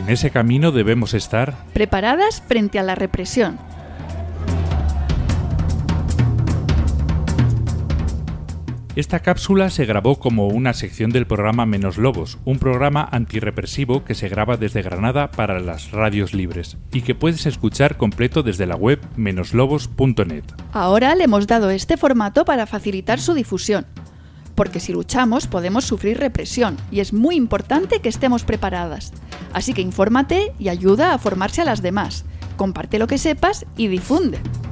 en ese camino debemos estar preparadas frente a la represión. Esta cápsula se grabó como una sección del programa Menos Lobos, un programa antirrepresivo que se graba desde Granada para las radios libres y que puedes escuchar completo desde la web menoslobos.net. Ahora le hemos dado este formato para facilitar su difusión, porque si luchamos podemos sufrir represión y es muy importante que estemos preparadas. Así que infórmate y ayuda a formarse a las demás. Comparte lo que sepas y difunde.